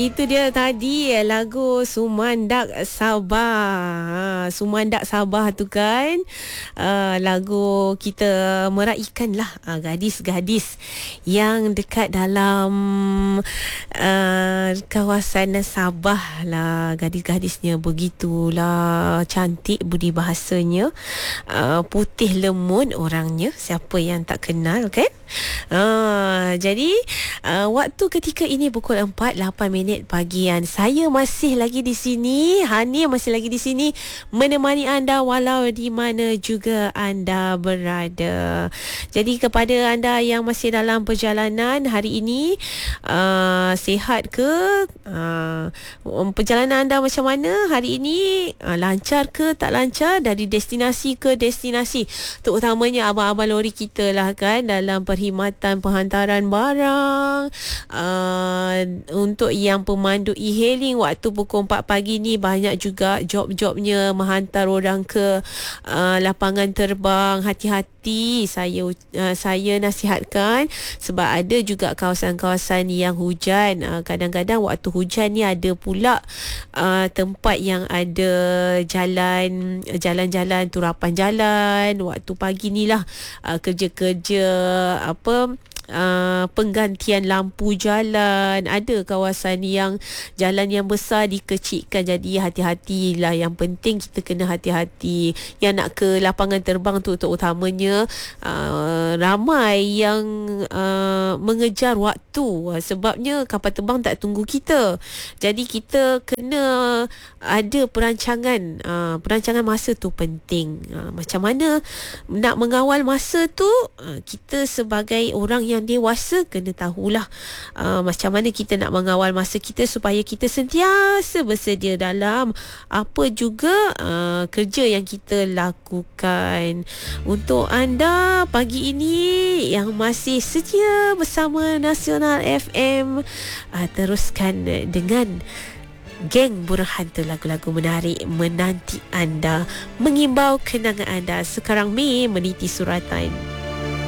Itu dia tadi lagu Sumandak Sabah. Sumandak Sabah tu kan lagu kita meraihkan lah gadis-gadis yang dekat dalam kawasan Sabah lah. Gadis-gadisnya begitulah cantik budi bahasanya, putih lemun orangnya, siapa yang tak kenal kan. Jadi waktu ketika ini pukul 4:08 pagian. Saya masih lagi di sini, Hani masih lagi di sini menemani anda walau di mana juga anda berada. Jadi kepada anda yang masih dalam perjalanan hari ini, sihat ke? Perjalanan anda macam mana hari ini? Lancar ke tak lancar? Dari destinasi ke destinasi, terutamanya abang-abang lori kita lah kan, dalam perkhidmatan penghantaran barang. Untuk yang pemandu e-hailing waktu pukul 4 pagi ni banyak juga job-jobnya menghantar orang ke lapangan terbang. Hati-hati, saya nasihatkan, sebab ada juga kawasan-kawasan yang hujan. Kadang-kadang waktu hujan ni ada pula tempat yang ada jalan-jalan turapan jalan waktu pagi ni lah, kerja-kerja penggantian lampu jalan. Ada kawasan yang jalan yang besar dikecilkan, jadi hati-hatilah. Yang penting kita kena hati-hati. Yang nak ke lapangan terbang tu terutamanya ramai yang mengejar waktu, sebabnya kapal terbang tak tunggu kita. Jadi kita kena ada perancangan. Perancangan masa tu penting. Macam mana nak mengawal masa tu, kita sebagai orang yang dewasa kena tahulah macam mana kita nak mengawal masa kita supaya kita sentiasa bersedia dalam apa juga kerja yang kita lakukan. Untuk anda pagi ini yang masih setia bersama Nasional FM, teruskan dengan Geng Burhan tu, lagu-lagu menarik menanti anda, mengimbau kenangan anda. Sekarang Mi meniti suratan.